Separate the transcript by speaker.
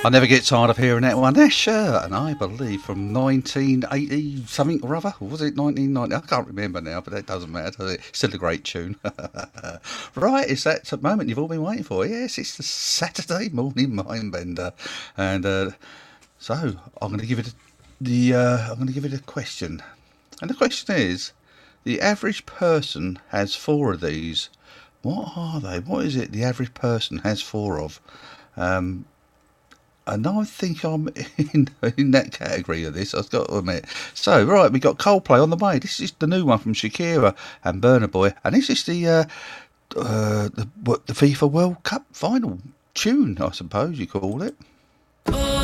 Speaker 1: I never get tired of hearing that one. That's Shirt, and I believe from 1980 something or other. Or was it 1990? I can't remember now, but that doesn't matter, does it? Still a great tune. Right, it's that moment you've all been waiting for. Yes, it's the Saturday Morning Mindbender, and so I'm going to give it a question, and the question is: the average person has four of these. What are they? What is it the average person has four of? And I think I'm in that category of this, I've got to admit. So, right, we got Coldplay on the way. This is the new one from Shakira and Burna Boy. And this is the FIFA World Cup final tune, I suppose you call it.